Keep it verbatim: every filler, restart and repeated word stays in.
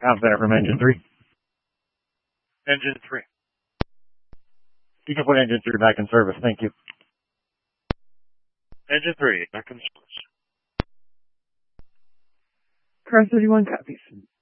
How's that from engine three? Engine three. You can put engine three back in service. Thank you. Engine three, back in service. Car thirty-one copies.